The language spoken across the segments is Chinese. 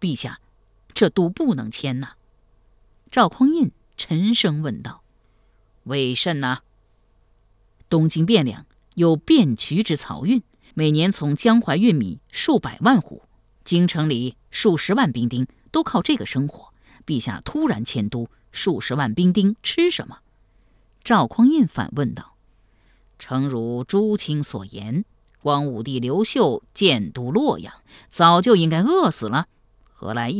陛下，这都不能签呐。赵匡胤沉声问道：为甚呢？东京汴梁有汴渠之漕运，每年从江淮运米数百万斛，京城里数十万兵丁都靠这个生活。陛下突然迁都，数十万兵丁吃什么？赵匡胤反问道：诚如朱卿所言，光武帝刘秀建都洛阳，早就应该饿死了，何来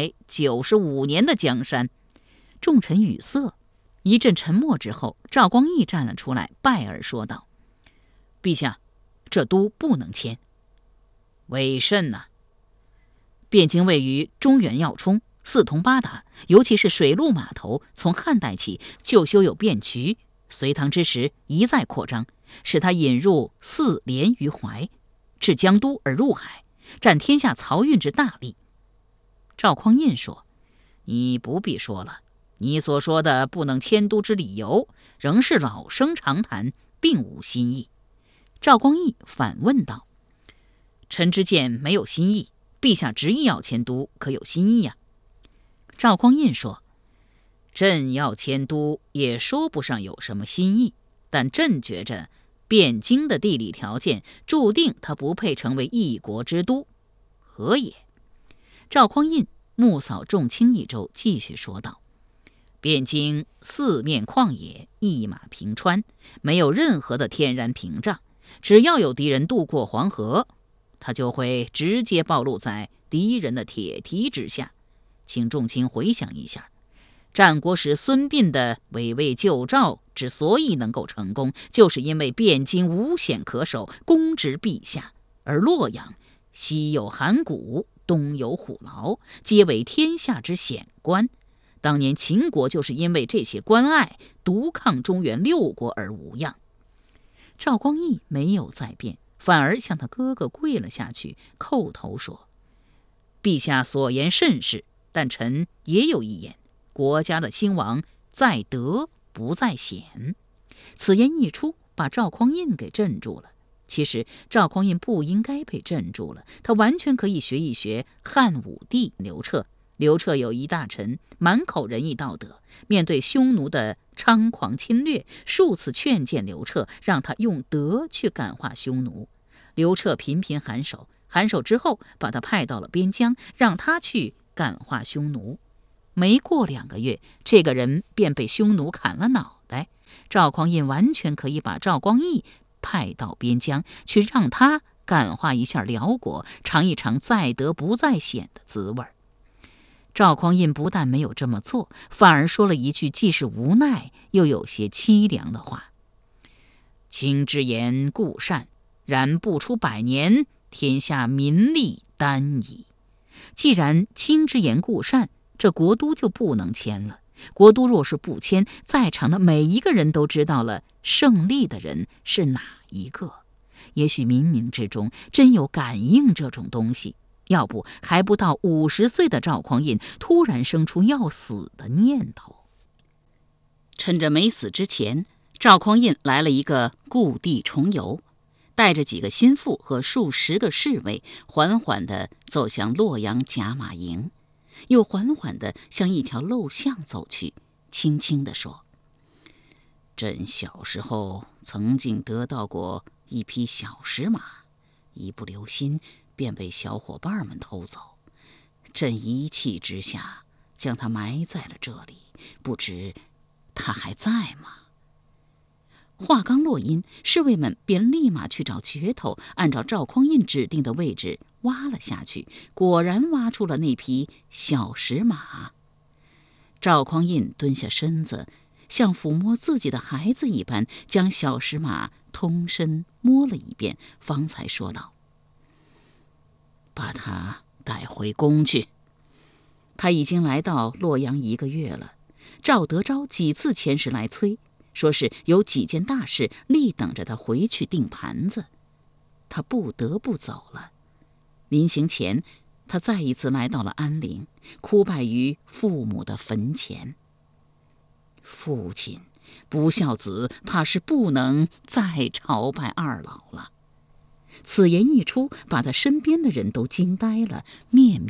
195年的江山？众臣语塞，一阵沉默之后，赵光义站了出来，拜而说道：陛下，这都不能迁。为甚呢？汴京位于中原要冲，四通八达，尤其是水陆码头，从汉代起就修有汴渠，隋唐之时一再扩张，使它引入泗连于淮，至江都而入海，占天下漕运之大利。赵匡胤说：你不必说了，你所说的不能迁都之理由，仍是老生常谈，并无新意。赵光义反问道：臣之见没有新意，陛下执意要迁都，可有新意呀？赵匡胤说：朕要迁都也说不上有什么新意，但朕觉着汴京的地理条件注定它不配成为一国之都。何也？赵匡胤目扫众卿一周，继续说道：汴京四面旷野，一马平川，没有任何的天然屏障，只要有敌人渡过黄河，他就会直接暴露在敌人的铁蹄之下。请众卿回想一下，战国时孙膑的围魏救赵之所以能够成功，就是因为汴京无险可守，攻之必下，而洛阳西有函谷，东有虎牢，皆为天下之险关。当年秦国就是因为这些关隘，独抗中原6国而无恙。赵光义没有再辩，反而向他哥哥跪了下去，叩头说：陛下所言甚是，但臣也有一言，国家的兴亡在德不在险。此言一出，把赵匡胤给镇住了。其实赵匡胤不应该被镇住了，他完全可以学一学汉武帝刘彻。刘彻有一大臣，满口仁义道德，面对匈奴的猖狂侵略，数次劝谏刘彻，让他用德去感化匈奴。刘彻频频颔首，颔首之后把他派到了边疆，让他去感化匈奴。没过2个月，这个人便被匈奴砍了脑袋。赵匡胤完全可以把赵光义派到边疆，去让他感化一下辽国，尝一尝在德不在险的滋味。赵匡胤不但没有这么做，反而说了一句既是无奈又有些凄凉的话：卿之言固善，然不出100年，天下民力单矣。既然卿之言固善，这国都就不能迁了。国都若是不迁，在场的每一个人都知道了胜利的人是哪一个。也许冥冥之中真有感应这种东西，要不还不到50岁的赵匡胤突然生出要死的念头。趁着没死之前，赵匡胤来了一个故地重游，带着几个心腹和数十个侍卫，缓缓地走向洛阳甲马营，又缓缓地向一条陋巷走去，轻轻地说：朕小时候曾经得到过一匹小石马，一不留心便被小伙伴们偷走，朕一气之下将它埋在了这里，不知它还在吗？话刚落音，侍卫们便立马去找镢头，按照赵匡胤指定的位置挖了下去，果然挖出了那匹小石马。赵匡胤蹲下身子，像抚摸自己的孩子一般，将小石马通身摸了一遍，方才说道：把它带回宫去。他已经来到洛阳1个月了，赵德昭几次前时来催，说是有几件大事立等着他回去定盘子，他不得不走了。临行前，他再一次来到了安陵，哭拜于父母的坟前。父亲，不孝子怕是不能再朝拜二老了。此言一出，把他身边的人都惊呆了，面面